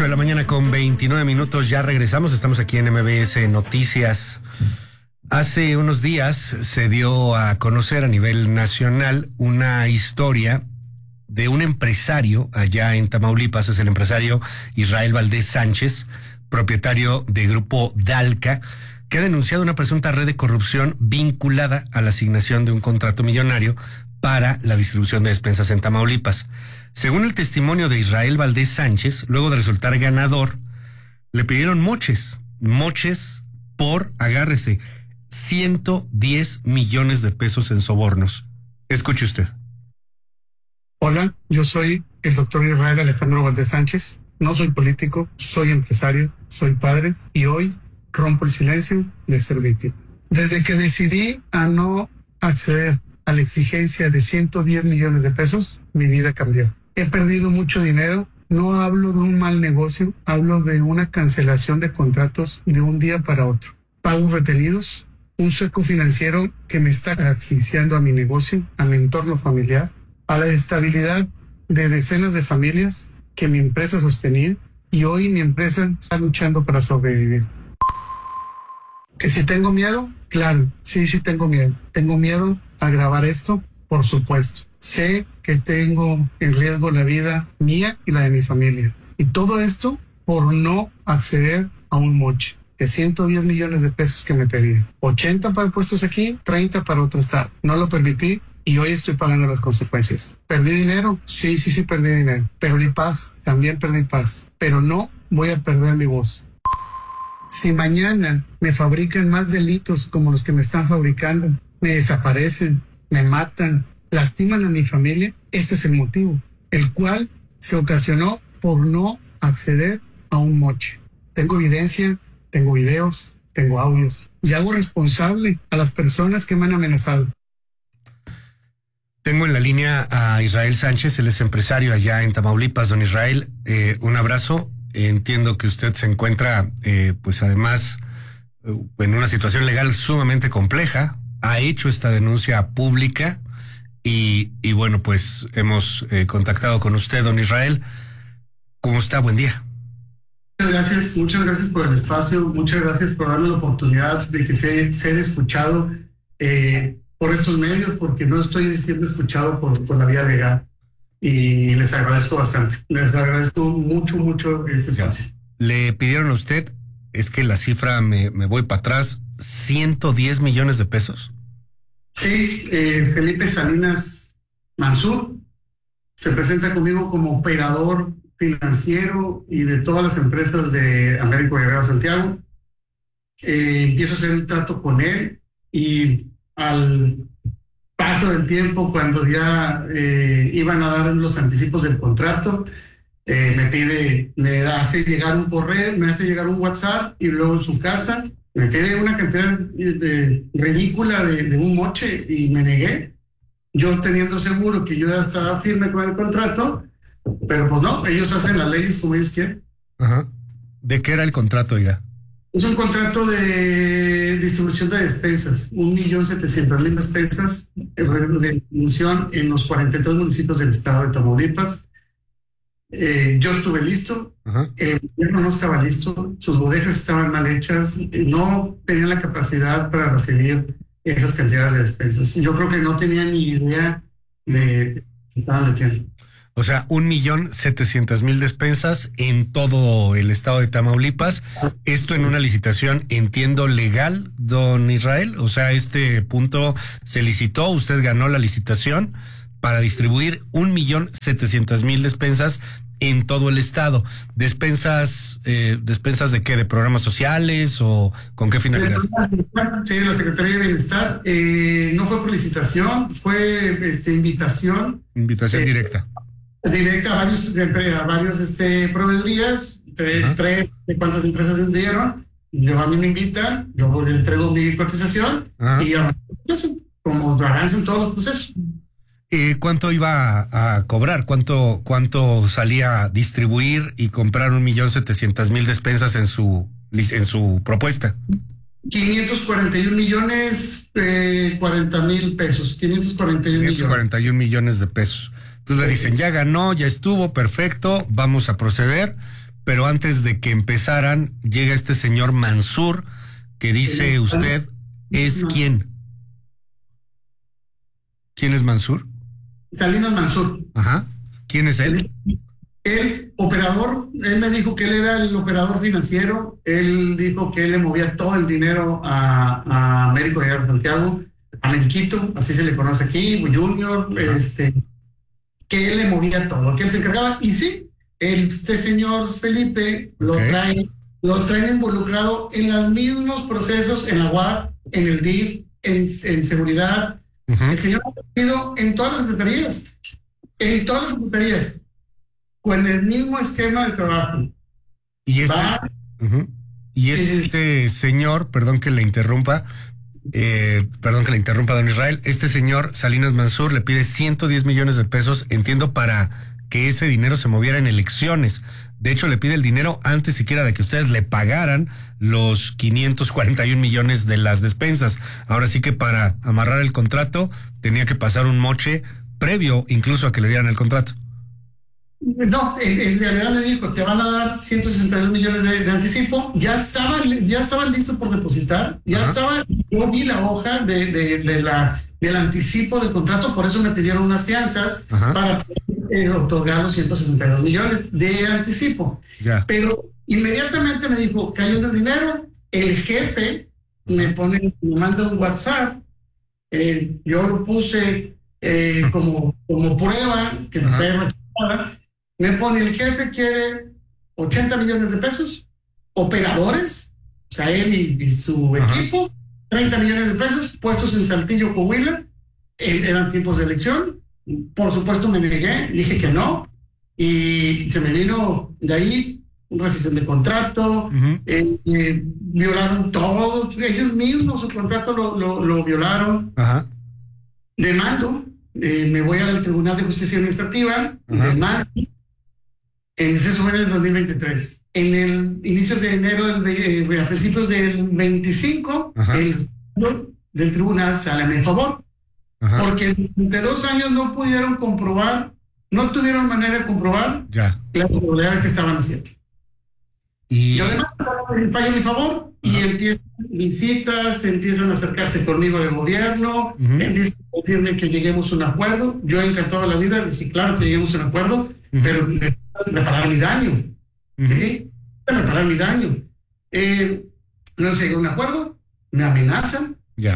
8:29 a.m, ya regresamos, estamos aquí en MBS Noticias. Hace unos días se dio a conocer a nivel nacional una historia de un empresario allá en Tamaulipas, es el empresario Israel Valdés Sánchez, propietario de Grupo Dalca, que ha denunciado una presunta red de corrupción vinculada a la asignación de un contrato millonario para la distribución de despensas en Tamaulipas. Según el testimonio de Israel Valdés Sánchez, luego de resultar ganador, le pidieron moches por, agárrese, 110 millones de pesos en sobornos. Escuche usted. Hola, yo soy el doctor Israel Alejandro Valdés Sánchez. No soy político, soy empresario, soy padre y hoy rompo el silencio de ser víctima. Desde que decidí a no acceder a la exigencia de 110 millones de pesos, mi vida cambió. He perdido mucho dinero, no hablo de un mal negocio, hablo de una cancelación de contratos de un día para otro. Pagos retenidos, un sueco financiero que me está asfixiando a mi negocio, a mi entorno familiar, a la estabilidad de decenas de familias que mi empresa sostenía, y hoy mi empresa está luchando para sobrevivir. ¿Que si tengo miedo? Claro, sí tengo miedo. Tengo miedo a grabar esto, por supuesto. Sé que tengo en riesgo la vida mía y la de mi familia. Y todo esto por no acceder a un moche de 110 millones de pesos que me pedían. 80 para puestos aquí, 30 para otro estado. No lo permití y hoy estoy pagando las consecuencias. ¿Perdí dinero? Sí, perdí dinero. Perdí paz, también perdí paz. Pero no voy a perder mi voz. Si mañana me fabrican más delitos como los que me están fabricando, me desaparecen, me matan, lastiman a mi familia, este es el motivo, el cual se ocasionó por no acceder a un moche. Tengo evidencia, tengo videos, tengo audios y hago responsable a las personas que me han amenazado. Tengo en la línea a Israel Sánchez, él es empresario allá en Tamaulipas. Don Israel, un abrazo. Entiendo que usted se encuentra, pues además, en una situación legal sumamente compleja. Ha hecho esta denuncia pública y bueno, pues hemos contactado con usted, don Israel. ¿Cómo está? Buen día. Muchas gracias por el espacio, muchas gracias por darme la oportunidad de que ser escuchado por estos medios, porque no estoy siendo escuchado por la vía legal. Y les agradezco bastante. Les agradezco mucho este espacio. Le pidieron a usted, es que la cifra me voy para atrás, 110 millones de pesos. Sí, Felipe Salinas Mansur se presenta conmigo como operador financiero y de todas las empresas de Américo Guerrero Santiago. Empiezo a hacer el trato con él y al paso del tiempo, cuando ya iban a dar los anticipos del contrato, me hace llegar un correo, me hace llegar un WhatsApp y luego en su casa me pide una cantidad ridícula de un moche y me negué. Yo teniendo seguro que yo ya estaba firme con el contrato, pero pues no, ellos hacen las leyes como ellos quieren. Ajá. ¿De qué era el contrato, oiga? Es un contrato de distribución de despensas, 1.700.000 despensas de distribución en los 43 municipios del estado de Tamaulipas. Yo estuve listo, el gobierno no estaba listo, sus bodegas estaban mal hechas, no tenían la capacidad para recibir esas cantidades de despensas. Yo creo que no tenían ni idea de que se estaban metiendo. O sea, 1.700.000 despensas en todo el estado de Tamaulipas. Esto en una licitación, entiendo, legal, don Israel. O sea, este punto se licitó, usted ganó la licitación para distribuir 1.700.000 despensas en todo el estado. ¿Despensas de qué? ¿De programas sociales o con qué finalidad? Sí, de la Secretaría de Bienestar. No fue por licitación, fue invitación. Invitación directa. Directa a varios proveedorías, tres de cuántas empresas dieron. A mí me invitan, yo le entrego mi cotización y como avanzan todos los procesos. ¿Cuánto iba a cobrar? ¿Cuánto salía a distribuir y comprar 1.700.000 despensas en su propuesta? 541 millones, 40,000 pesos. 541 millones de pesos. Entonces le dicen, ya ganó, ya estuvo, perfecto, vamos a proceder, pero antes de que empezaran, llega este señor Mansur, que dice usted, ¿es quién? ¿Quién es Mansur? Salinas Mansur. Ajá. ¿Quién es él? El operador, él me dijo que él era el operador financiero, él dijo que él le movía todo el dinero a Américo de Santiago, a Meriquito, así se le conoce aquí, Junior, que él le movía todo, que él se encargaba, y sí, este señor Felipe lo traen involucrado en los mismos procesos, en la UAP, en el DIF, en seguridad. El señor ha ido en todas las secretarías, con el mismo esquema de trabajo. Y este señor, perdón que le interrumpa, don Israel, este señor Salinas Mansur le pide 110 millones de pesos, entiendo, para que ese dinero se moviera en elecciones. De hecho, le pide el dinero antes siquiera de que ustedes le pagaran los 541 millones de las despensas. Ahora sí que para amarrar el contrato tenía que pasar un moche previo incluso a que le dieran el contrato. No, en realidad me dijo, te van a dar 162 millones de anticipo, ya estaban listos por depositar, yo vi la hoja del anticipo del contrato, por eso me pidieron unas fianzas para poder otorgar los 162 millones de anticipo. Pero inmediatamente me dijo, cayendo el dinero, el jefe me manda un WhatsApp, yo lo puse como prueba, que me fue rechazada. Me pone, el jefe quiere 80 millones de pesos, operadores, o sea, él y su equipo, 30 millones de pesos puestos en Saltillo, Coahuila, eran tiempos de elección. Por supuesto me negué, dije que no, y se me vino de ahí una rescisión de contrato, violaron todos, ellos mismos su contrato lo violaron. Demando, me voy al Tribunal de Justicia Administrativa, demando. Eso fue en el 2023. En el inicios de enero, a principios del 25, el del tribunal sale a mi favor. Porque de 2 años no pudieron comprobar, no tuvieron manera de comprobar la irregularidad que estaban haciendo. Yo además fallo a mi favor y empiezan visitas, empiezan a acercarse conmigo del gobierno, empiezan a decirme que lleguemos a un acuerdo. Yo encantado de la vida, dije, claro que lleguemos a un acuerdo, pero reparar mi daño. ¿Sí? Reparar mi daño. No se llegó a un acuerdo, me amenazan.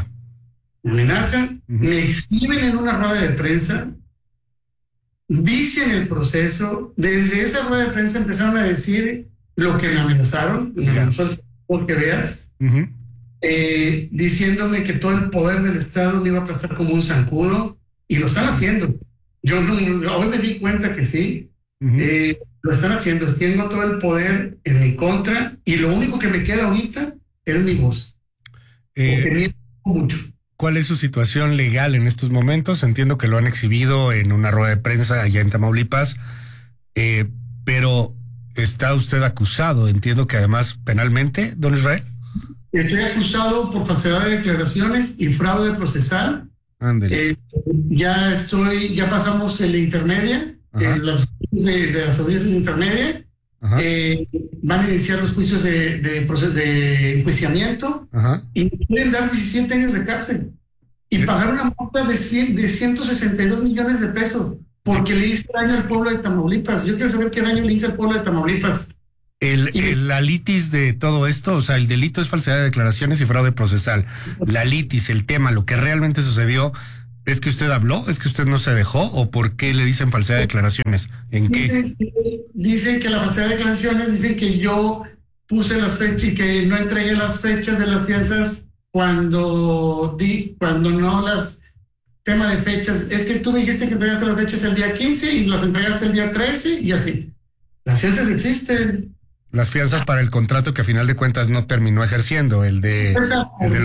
Me exhiben en una rueda de prensa, vician el proceso. Desde esa rueda de prensa empezaron a decir lo que me amenazaron, porque veas, diciéndome que todo el poder del Estado me iba a aplastar como un zancudo, y lo están haciendo. Yo hoy me di cuenta que sí. Lo están haciendo, tengo todo el poder en mi contra y lo único que me queda ahorita es mi voz. Porque me mucho. ¿Cuál es su situación legal en estos momentos? Entiendo que lo han exhibido en una rueda de prensa allá en Tamaulipas, pero está usted acusado, entiendo que además penalmente, don Israel. Estoy acusado por falsedad de declaraciones y fraude procesal. Ya pasamos en la intermedia. De las audiencias intermedias van a iniciar los juicios de enjuiciamiento y quieren dar 17 años de cárcel y pagar una multa de 162 millones de pesos porque le hice daño al pueblo de Tamaulipas. Yo quiero saber qué daño le hice al pueblo de Tamaulipas. La litis de todo esto, o sea, el delito es falsedad de declaraciones y fraude procesal. La litis, el tema, lo que realmente sucedió, ¿es que usted habló? ¿Es que usted no se dejó? ¿O por qué le dicen falsedad de declaraciones? ¿En qué? Dicen que la falsedad de declaraciones, dicen que yo puse las fechas y que no entregué las fechas de las fianzas cuando no las... Tema de fechas, es que tú me dijiste que entregaste las fechas el día 15 y las entregaste el día 13 y así. Las fianzas existen. Las fianzas para el contrato que a final de cuentas no terminó ejerciendo, el de los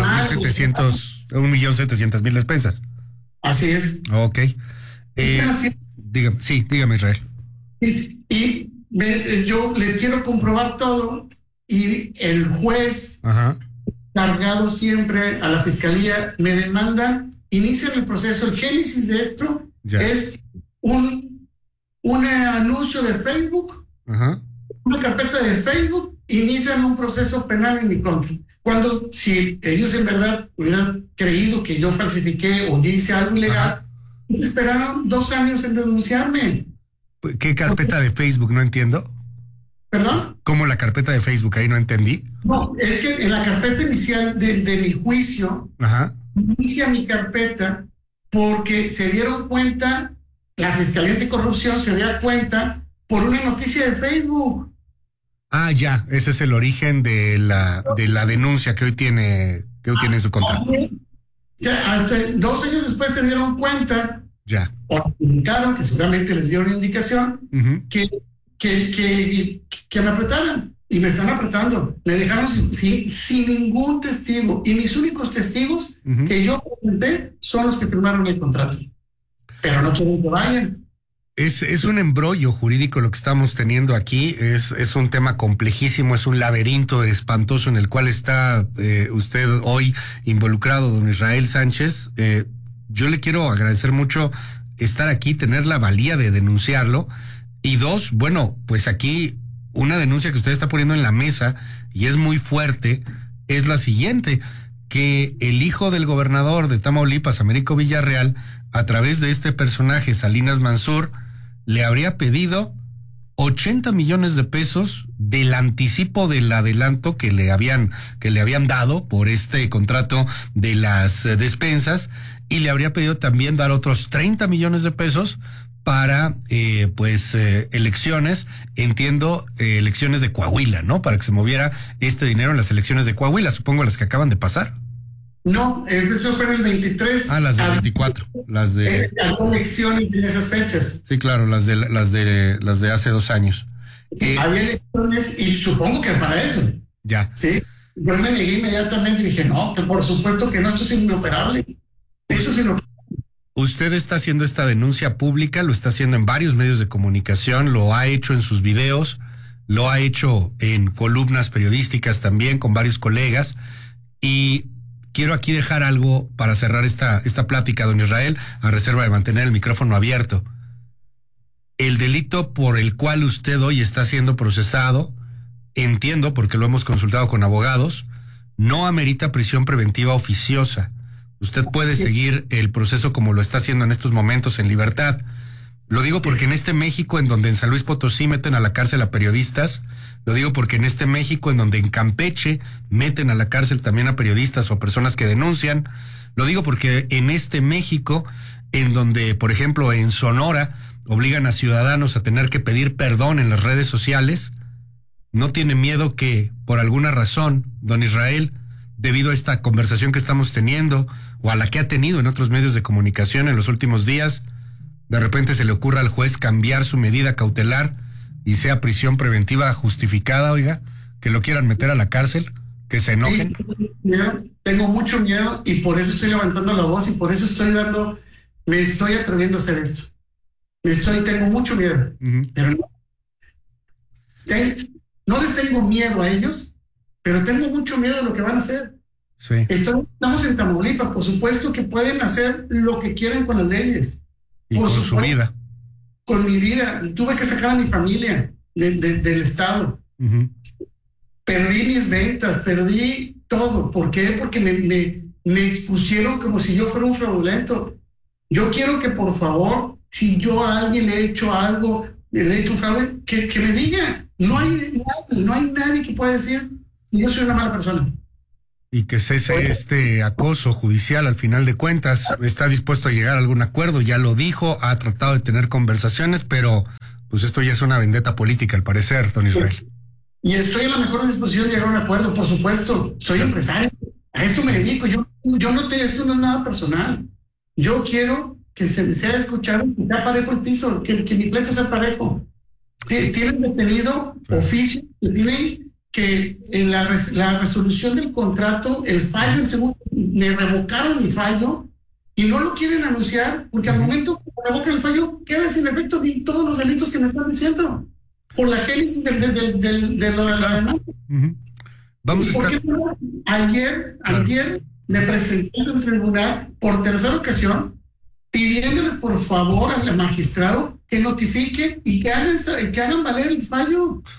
1.700.000 despensas. Así es. Ok. Dígame, Israel. Yo les quiero comprobar todo y el juez, cargado siempre a la fiscalía, me demanda, inician el proceso. El génesis de esto es un anuncio de Facebook una carpeta de Facebook, inician un proceso penal en mi contra. Cuando, si ellos en verdad hubieran creído que yo falsifiqué o yo hice algo ilegal, esperaron 2 años en denunciarme. ¿Qué carpeta de Facebook? No entiendo. ¿Perdón? ¿Cómo la carpeta de Facebook? Ahí no entendí. No, es que en la carpeta inicial de mi juicio, inicia mi carpeta porque se dieron cuenta, la Fiscalía Anticorrupción se dio cuenta por una noticia de Facebook. Ah, ya, ese es el origen de la denuncia que hoy tiene en su contra. Ya, hasta 2 años después se dieron cuenta, ya, o indicaron, que seguramente les dieron indicación, que me apretaran, y me están apretando. Me dejaron sin ningún testigo, y mis únicos testigos que yo presenté son los que firmaron el contrato. Pero no quieren que vayan. Es un embrollo jurídico lo que estamos teniendo aquí, es un tema complejísimo, es un laberinto espantoso en el cual está usted hoy involucrado, don Israel Sánchez. Yo le quiero agradecer mucho estar aquí, tener la valía de denunciarlo. Y 2, bueno, pues aquí una denuncia que usted está poniendo en la mesa, y es muy fuerte, es la siguiente: que el hijo del gobernador de Tamaulipas, Américo Villarreal, a través de este personaje, Salinas Mansur, le habría pedido 80 millones de pesos del anticipo del adelanto que le habían dado por este contrato de las despensas, y le habría pedido también dar otros 30 millones de pesos para elecciones, entiendo, elecciones de Coahuila, ¿no? Para que se moviera este dinero en las elecciones de Coahuila, supongo las que acaban de pasar. No, eso fue en el 23. Ah, las del 24, las de... Había elecciones en esas fechas. Sí, claro, las de hace 2 años. Había elecciones y supongo que para eso. Ya. Sí, yo me negué inmediatamente y dije, no, que por supuesto que no, esto es inoperable. Eso es inoperable. Usted está haciendo esta denuncia pública, lo está haciendo en varios medios de comunicación, lo ha hecho en sus videos, lo ha hecho en columnas periodísticas también con varios colegas, y quiero aquí dejar algo para cerrar esta plática, don Israel, a reserva de mantener el micrófono abierto. El delito por el cual usted hoy está siendo procesado, entiendo, porque lo hemos consultado con abogados, no amerita prisión preventiva oficiosa. Usted puede seguir el proceso como lo está haciendo en estos momentos en libertad. Lo digo porque en este México, en donde en San Luis Potosí meten a la cárcel a periodistas, lo digo porque en este México, en donde en Campeche meten a la cárcel también a periodistas o a personas que denuncian, lo digo porque en este México, en donde, por ejemplo, en Sonora, obligan a ciudadanos a tener que pedir perdón en las redes sociales, no tiene miedo que, por alguna razón, don Israel, debido a esta conversación que estamos teniendo, o a la que ha tenido en otros medios de comunicación en los últimos días, de repente se le ocurra al juez cambiar su medida cautelar y sea prisión preventiva justificada, oiga, que lo quieran meter a la cárcel, que se enojen. Sí, tengo mucho miedo, y por eso estoy levantando la voz, y por eso me estoy atreviendo a hacer esto. Tengo mucho miedo, pero no les tengo miedo a ellos, pero tengo mucho miedo de lo que van a hacer. Sí. Estamos en Tamaulipas, por supuesto que pueden hacer lo que quieran con las leyes. Y por con su vida. Con mi vida. Tuve que sacar a mi familia del estado. Perdí mis ventas, perdí todo. ¿Por qué? Porque me expusieron como si yo fuera un fraudulento. Yo quiero que, por favor, si yo a alguien le he hecho algo, le he hecho un fraude, que me diga. No hay nadie que pueda decir que yo soy una mala persona. Y que cese este acoso judicial al final de cuentas. Está dispuesto a llegar a algún acuerdo, ya lo dijo, ha tratado de tener conversaciones, pero pues esto ya es una vendetta política al parecer, don Israel. Y estoy en la mejor disposición de llegar a un acuerdo, por supuesto. Soy empresario, a esto me dedico. Esto no es nada personal. Yo quiero que se sea escuchado, que sea parejo el piso, que mi pleito sea parejo. Tienen detenido oficio, que tienen que en la resolución del contrato, el fallo, el segundo, le revocaron mi fallo y no lo quieren anunciar, porque al momento que revocan el fallo, queda sin efecto de todos los delitos que me están diciendo por la génesis de lo de la demanda. Vamos a estar... Ayer me presenté en el tribunal por tercera ocasión pidiéndoles por favor al magistrado que notifique y que hagan valer el fallo.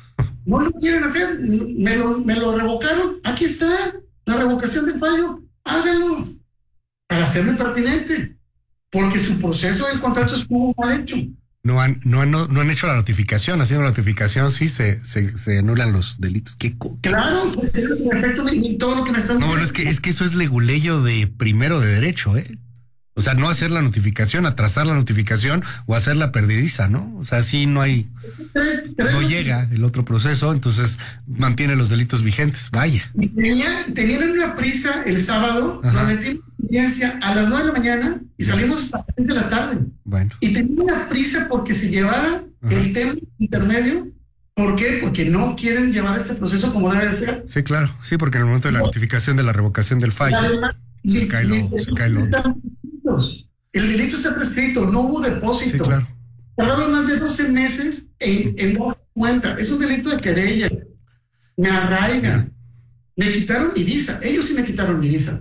No lo quieren hacer, me lo revocaron. Aquí está la revocación del fallo. Háganlo para hacerme pertinente, porque su proceso del contrato estuvo mal hecho. No han hecho la notificación. Haciendo la notificación, sí, se anulan los delitos. Claro, es perfecto todo lo que me están diciendo. No, bueno, es que eso es leguleyo de primero de derecho, ¿eh? O sea, no hacer la notificación, atrasar la notificación o hacerla perdidiza, ¿no? O sea, sí no hay... No llega el otro proceso, entonces mantiene los delitos vigentes. Vaya. Tenían una prisa el sábado, nos metimos en audiencia a las 9 de la mañana y salimos a las 6 de la tarde. Bueno. Y tenían una prisa porque se llevara el tema intermedio. ¿Por qué? Porque no quieren llevar este proceso como debe de ser. Sí, claro. Sí, porque en el momento de la notificación de la revocación del fallo, se cae lo otro. El delito está prescrito, no hubo depósito. Sí, claro. Tardaron más de 12 meses en dar cuenta. Es un delito de querella. Me arraigan. Me quitaron mi visa. Ellos sí me quitaron mi visa.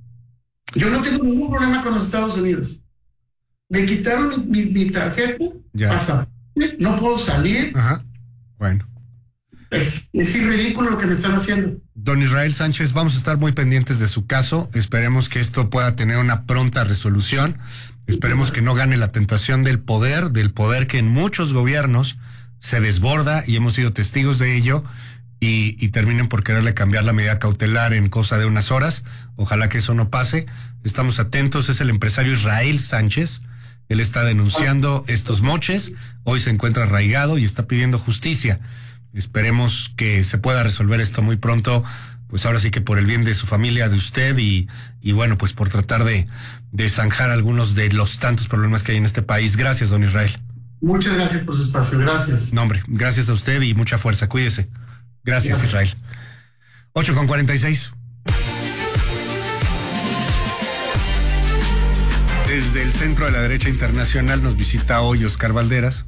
Yo no tengo ningún problema con los Estados Unidos. Me quitaron mi tarjeta. Pasaporte. No puedo salir. Bueno. Es ridículo lo que me están haciendo. Don Israel Sánchez, vamos a estar muy pendientes de su caso. Esperemos que esto pueda tener una pronta resolución. Esperemos que no gane la tentación del poder que en muchos gobiernos se desborda y hemos sido testigos de ello y terminen por quererle cambiar la medida cautelar en cosa de unas horas. Ojalá que eso no pase. Estamos atentos. Es el empresario Israel Sánchez. Él está denunciando estos moches. Hoy se encuentra arraigado y está pidiendo justicia. Esperemos que se pueda resolver esto muy pronto, pues ahora sí que por el bien de su familia, de usted y bueno, pues por tratar de zanjar algunos de los tantos problemas que hay en este país. Gracias, don Israel. Muchas gracias por su espacio, gracias. No, hombre, gracias a usted y mucha fuerza, cuídese. Gracias. Israel. 8:46. Desde el Centro de la Derecha Internacional nos visita hoy Oscar Valderas.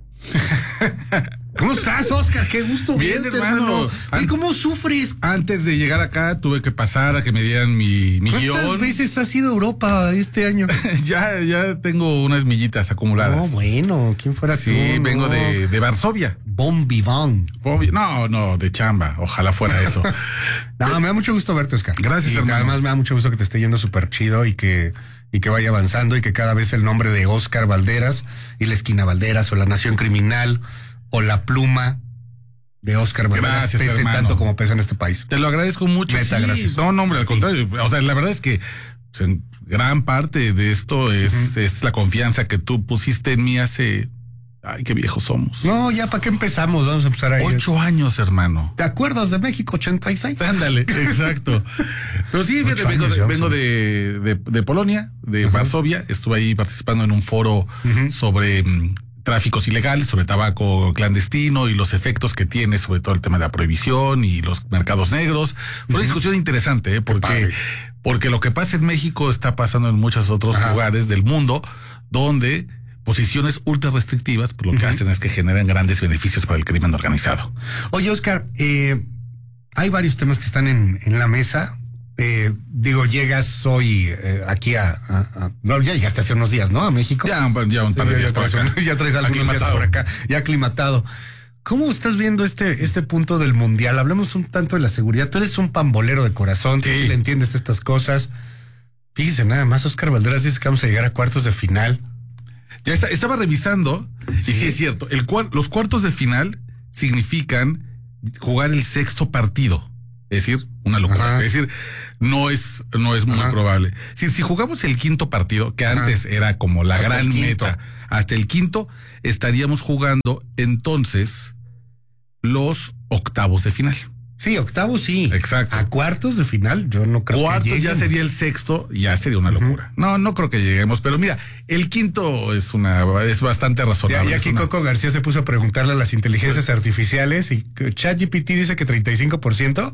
¿Cómo estás, Oscar? Qué gusto bien, hermano. ¿Y cómo sufres? Antes de llegar acá tuve que pasar a que me dieran mi guión. ¿Cuántas veces has ido a Europa este año? ya tengo unas millitas acumuladas. No, bueno, ¿quién fuera tú? Sí, vengo de Varsovia. Bon vivant. No, de chamba. Ojalá fuera eso. No, me da mucho gusto verte, Oscar. Gracias, hermano. Además me da mucho gusto que te esté yendo súper chido y que vaya avanzando y que cada vez el nombre de Oscar Valderas y la esquina Valderas o la Nación Criminal o la pluma de Oscar Valderas pesen tanto como pesa en este país. Te lo agradezco mucho. Neta, sí, gracias. No, hombre, al contrario. O sea, la verdad es que gran parte de esto es la confianza que tú pusiste en mí hace... Ay, qué viejos somos. No, ya, ¿para qué empezamos? Vamos a empezar ahí. 8 años, hermano. ¿Te acuerdas de México 86? Ándale, exacto. Pero sí, vengo de Polonia, de Varsovia. Estuve ahí participando en un foro sobre tráficos ilegales, sobre tabaco clandestino y los efectos que tiene sobre todo el tema de la prohibición y los mercados negros. Fue una discusión interesante, porque lo que pasa en México está pasando en muchos otros lugares del mundo, donde posiciones ultra restrictivas, pues lo que hacen es que generan grandes beneficios para el crimen organizado. Oye, Oscar, hay varios temas que están en la mesa. Llegas hoy aquí no, ya llegaste hace unos días, ¿no? A México. Ya un par de días por acá. Ya traes algunos días por acá, ya aclimatado. ¿Cómo estás viendo este punto del mundial? Hablemos un tanto de la seguridad. Tú eres un pambolero de corazón, tú le entiendes estas cosas. Fíjese nada más, Oscar Valderas dice que vamos a llegar a cuartos de final. Ya estaba revisando, y sí es cierto, los cuartos de final significan jugar el sexto partido. Es decir, una locura. Es decir, no es muy probable. Si jugamos el quinto partido, que antes era como la gran meta, hasta el quinto, estaríamos jugando entonces los octavos de final. Sí, octavos sí. Exacto. A cuartos de final yo no creo que lleguemos. Ya sería el sexto, ya sería una locura. No creo que lleguemos, pero mira, el quinto es bastante razonable. Ya aquí Coco García se puso a preguntarle a las inteligencias artificiales y ChatGPT dice que 35%.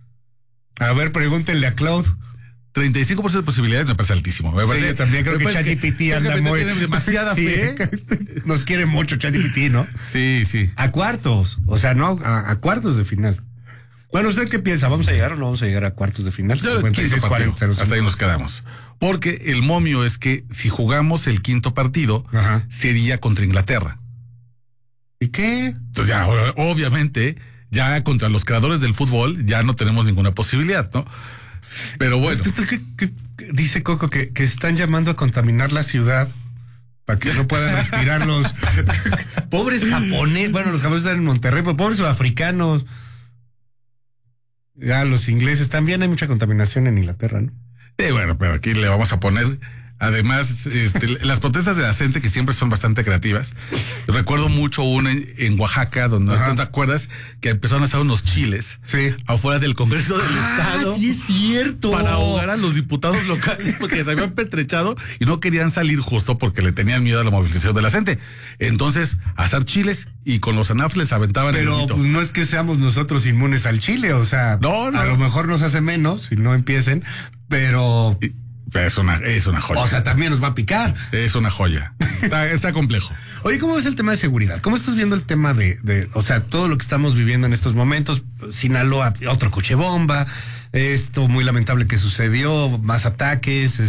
A ver, pregúntenle a Claude. 35% de posibilidades me parece altísimo. Yo también creo que ChatGPT anda muy... Tiene demasiada fe. Nos quiere mucho ChatGPT, ¿no? Sí. A cuartos, o sea, no, a cuartos de final. Bueno, ¿usted qué piensa? ¿Vamos a llegar o no vamos a llegar a cuartos de final? 56, 40, hasta ahí nos quedamos. Porque el momio es que si jugamos el quinto partido, sería contra Inglaterra. ¿Y qué? Entonces ya, obviamente, ya contra los creadores del fútbol ya no tenemos ninguna posibilidad, ¿no? Pero bueno. ¿Qué dice Coco que están llamando a contaminar la ciudad para que no puedan respirar los pobres japoneses? Bueno, los japoneses están en Monterrey, pero pobres sudafricanos. Ya los ingleses también, hay mucha contaminación en Inglaterra, ¿no? Bueno, pero aquí le vamos a poner, además, las protestas de la gente, que siempre son bastante creativas. Recuerdo mucho una en Oaxaca, donde ¿no te acuerdas? Que empezaron a hacer unos chiles afuera del Congreso del Estado. Sí, es cierto. Para ahogar a los diputados locales, porque se habían pertrechado y no querían salir justo porque le tenían miedo a la movilización de la gente. Entonces, a hacer chiles y con los anafles aventaban el grito. Pero pues, no es que seamos nosotros inmunes al chile, o sea, a lo mejor nos hace menos si no empiecen, pero es una joya. O sea, también nos va a picar. Es una joya. Está complejo. Oye, ¿cómo ves el tema de seguridad? ¿Cómo estás viendo el tema o sea, todo lo que estamos viviendo en estos momentos? Sinaloa, otro coche bomba, esto muy lamentable que sucedió, más ataques,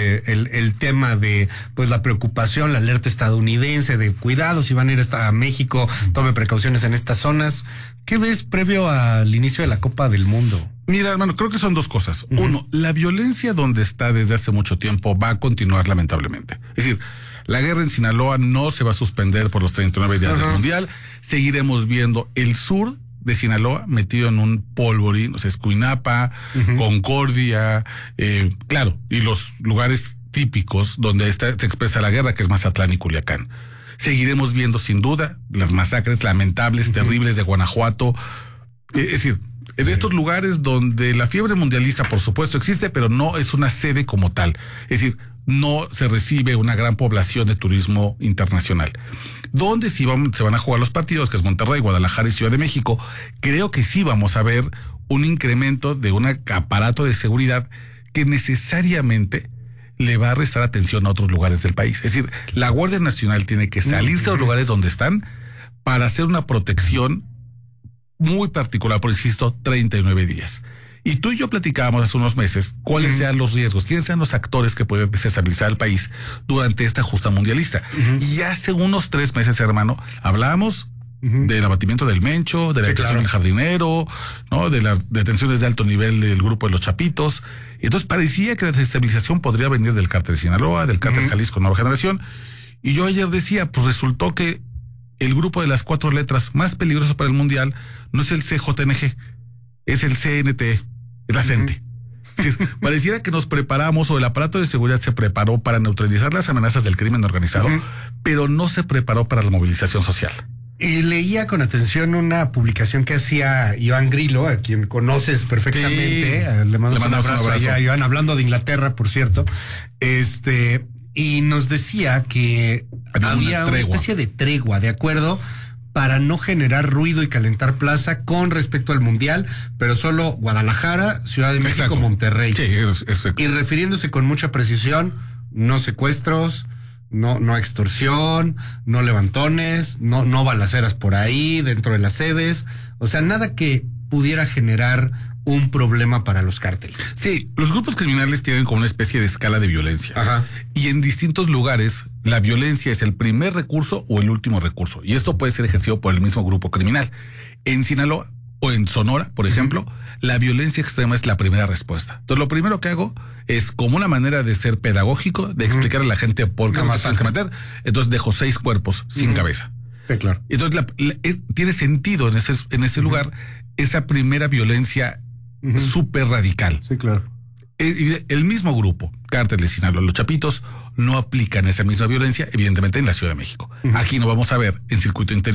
el tema de, pues, la preocupación, la alerta estadounidense de cuidado, si van a ir a México, tome precauciones en estas zonas. ¿Qué ves previo al inicio de la Copa del Mundo? Mira, hermano, creo que son dos cosas. Uno, la violencia donde está desde hace mucho tiempo va a continuar lamentablemente. Es decir, la guerra en Sinaloa no se va a suspender por los 39 días del Mundial. Seguiremos viendo el sur de Sinaloa metido en un polvorín, o sea, Escuinapa, Concordia, claro, y los lugares típicos donde se expresa la guerra, que es Mazatlán y Culiacán. Seguiremos viendo sin duda las masacres lamentables, terribles de Guanajuato. Es decir, en estos lugares donde la fiebre mundialista, por supuesto, existe, pero no es una sede como tal. Es decir, no se recibe una gran población de turismo internacional. Donde sí se van a jugar los partidos, que es Monterrey, Guadalajara y Ciudad de México, creo que sí vamos a ver un incremento de un aparato de seguridad que necesariamente le va a restar atención a otros lugares del país. Es decir, la Guardia Nacional tiene que salir de los lugares donde están para hacer una protección muy particular, por insisto, 39 días. Y tú y yo platicábamos hace unos meses cuáles sean los riesgos, quiénes sean los actores que pueden desestabilizar el país durante esta justa mundialista. Y hace unos 3 meses, hermano, hablábamos del abatimiento del Mencho, de la detención del Jardinero, ¿no? De las detenciones de alto nivel del grupo de los Chapitos. Y entonces parecía que la desestabilización podría venir del cártel de Sinaloa, del cártel Jalisco Nueva Generación. Y yo ayer decía, pues resultó que el grupo de las 4 letras más peligroso para el mundial no es el CJNG, es el CNT. Es la CENTE. Es decir, pareciera que nos preparamos, o el aparato de seguridad se preparó para neutralizar las amenazas del crimen organizado, pero no se preparó para la movilización social. Y leía con atención una publicación que hacía Iván Grillo, a quien conoces perfectamente. Sí. Le mando un abrazo allá, Iván, hablando de Inglaterra, por cierto. Y nos decía que había una especie de tregua, ¿de acuerdo? Para no generar ruido y calentar plaza con respecto al Mundial, pero solo Guadalajara, Ciudad de México, Monterrey. Sí, y refiriéndose con mucha precisión, no secuestros, no extorsión, no levantones, no balaceras por ahí dentro de las sedes, o sea, nada que pudiera generar un problema para los cárteles. Sí, los grupos criminales tienen como una especie de escala de violencia. Y en distintos lugares la violencia es el primer recurso o el último recurso. Y esto puede ser ejercido por el mismo grupo criminal. En Sinaloa o en Sonora, por ejemplo, la violencia extrema es la primera respuesta. Entonces lo primero que hago es, como una manera de ser pedagógico, de explicar a la gente por qué no se tienen que meter, entonces dejo 6 cuerpos sin cabeza. Sí, claro. Entonces tiene sentido en ese lugar esa primera violencia súper radical. Sí, claro. El mismo grupo, cártel de Sinaloa, los Chapitos, no aplican esa misma violencia, evidentemente, en la Ciudad de México. Aquí no vamos a ver en circuito interior